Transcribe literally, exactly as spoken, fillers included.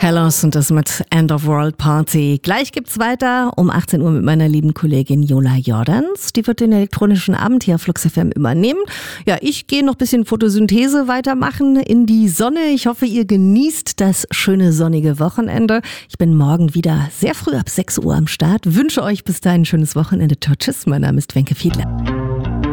Hellos und das mit End of World Party. Gleich gibt's weiter um achtzehn Uhr mit meiner lieben Kollegin Jola Jordans. Die wird den elektronischen Abend hier auf Flux F M übernehmen. Ja, ich gehe noch ein bisschen Photosynthese weitermachen in die Sonne. Ich hoffe, ihr genießt das schöne sonnige Wochenende. Ich bin morgen wieder sehr früh ab sechs Uhr am Start. Wünsche euch bis dahin ein schönes Wochenende. Ciao, tschüss. Mein Name ist Wenke Fiedler.